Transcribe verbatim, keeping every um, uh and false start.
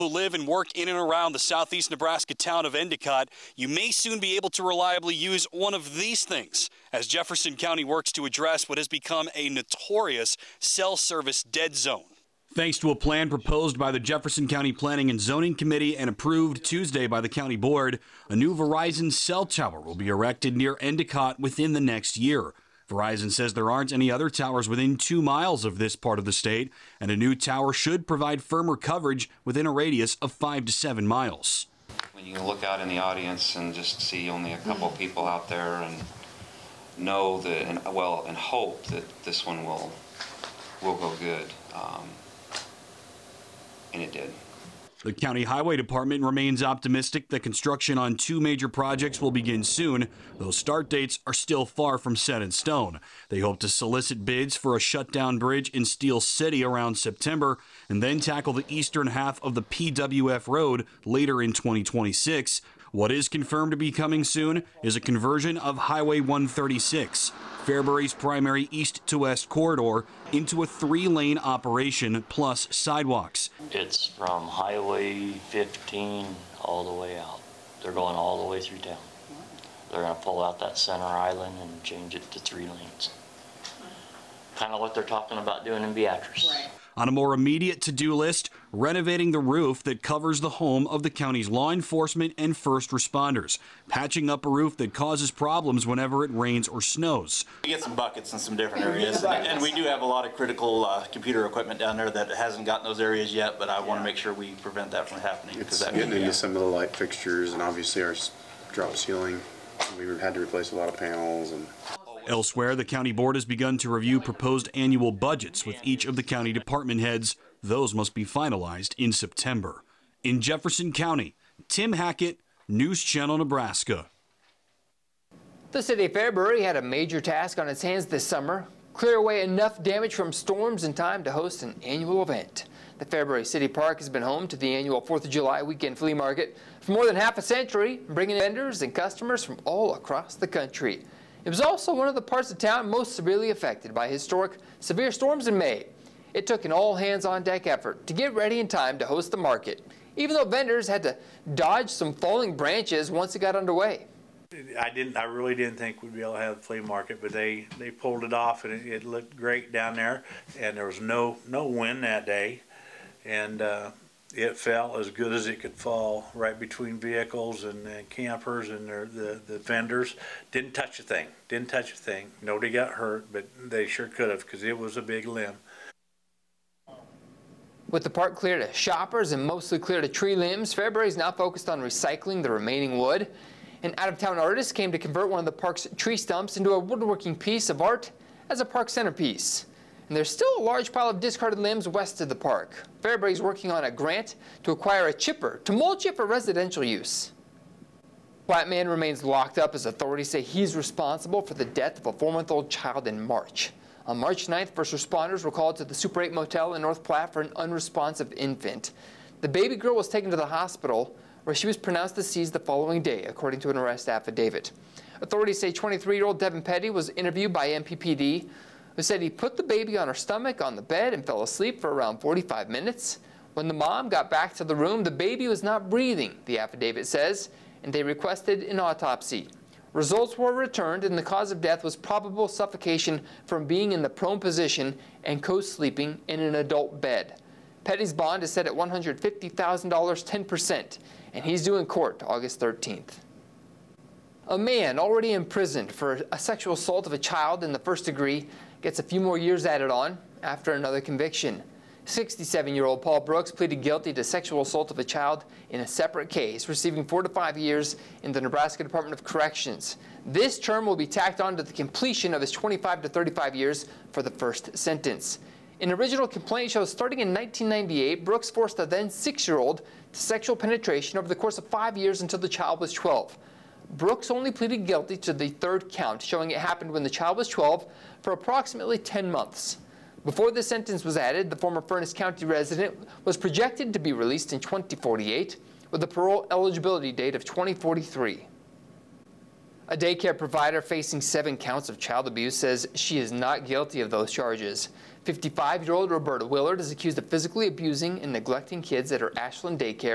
Who live and work in and around the southeast Nebraska town of Endicott, you may soon be able to reliably use one of these things as Jefferson County works to address what has become a notorious cell service dead zone. Thanks to a plan proposed by the Jefferson County Planning and Zoning Committee and approved Tuesday by the county board, a new Verizon cell tower will be erected near Endicott within the next year. Verizon says there aren't any other towers within two miles of this part of the state, and a new tower should provide firmer coverage within a radius of five to seven miles. When you look out in the audience and just see only a couple of people out there and know that, and well, and hope that this one will will go good, um, and it did. The County Highway Department remains optimistic that construction on two major projects will begin soon. Those start dates are still far from set in stone. They hope to solicit bids for a shutdown bridge in Steel City around September and then tackle the eastern half of the P W F road later in twenty twenty-six. What is confirmed to be coming soon is a conversion of Highway one thirty-six, Fairbury's primary east to west corridor, into a three-lane operation plus sidewalks. It's from Highway fifteen all the way out. They're going all the way through town. They're going to pull out that center island and change it to three lanes. Kind of what they're talking about doing in Beatrice. Right. On a more immediate to-do list, renovating the roof that covers the home of the county's law enforcement and first responders, patching up a roof that causes problems whenever it rains or snows. We get some buckets in some different areas, and, and we do have a lot of critical uh, computer equipment down there that hasn't gotten those areas yet, but I want to make sure we prevent that from happening. It's that getting into yeah. some of the light fixtures and obviously our drop ceiling. We've had to replace a lot of panels. And Elsewhere, the county board has begun to review proposed annual budgets with each of the county department heads. Those must be finalized in September. In Jefferson County, Tim Hackett, News Channel Nebraska. The city of Fairbury had a major task on its hands this summer: clear away enough damage from storms in time to host an annual event. The Fairbury City Park has been home to the annual fourth of July weekend flea market for more than half a century, bringing vendors and customers from all across the country. It was also one of the parts of town most severely affected by historic severe storms in May. It took an all-hands-on-deck effort to get ready in time to host the market, even though vendors had to dodge some falling branches once it got underway. I didn't. I really didn't think we'd be able to have the flea market, but they, they pulled it off, and it, it looked great down there. And there was no no wind that day, and uh, it fell as good as it could fall, right between vehicles and, and campers and their, the the vendors. Didn't touch a thing. Didn't touch a thing. Nobody got hurt, but they sure could have, because it was a big limb. With the park clear to shoppers and mostly clear to tree limbs, Fairbury is now focused on recycling the remaining wood. An out-of-town artist came to convert one of the park's tree stumps into a woodworking piece of art as a park centerpiece. And there's still a large pile of discarded limbs west of the park. Fairbury is working on a grant to acquire a chipper to mulch it for residential use. White man remains locked up as authorities say he's responsible for the death of a four-month-old child in March. On March ninth, first responders were called to the Super eight Motel in North Platte for an unresponsive infant. The baby girl was taken to the hospital, where she was pronounced deceased the following day, according to an arrest affidavit. Authorities say twenty-three-year-old Devin Petty was interviewed by M P P D, who said he put the baby on her stomach on the bed and fell asleep for around forty-five minutes. When the mom got back to the room, the baby was not breathing, the affidavit says, and they requested an autopsy. Results were returned, and the cause of death was probable suffocation from being in the prone position and co-sleeping in an adult bed. Petty's bond is set at one hundred fifty thousand dollars, ten percent, and he's due in court August thirteenth. A man already imprisoned for a sexual assault of a child in the first degree gets a few more years added on after another conviction. sixty-seven-year-old Paul Brooks pleaded guilty to sexual assault of a child in a separate case, receiving four to five years in the Nebraska Department of Corrections. This term will be tacked on to the completion of his twenty-five to thirty-five years for the first sentence. An original complaint shows starting in nineteen ninety-eight, Brooks forced a then six-year-old to sexual penetration over the course of five years until the child was twelve. Brooks only pleaded guilty to the third count, showing it happened when the child was twelve for approximately ten months. Before the sentence was added, the former Furnace County resident was projected to be released in twenty forty-eight with a parole eligibility date of twenty forty-three. A daycare provider facing seven counts of child abuse says she is not guilty of those charges. fifty-five-year-old Roberta Willard is accused of physically abusing and neglecting kids at her Ashland daycare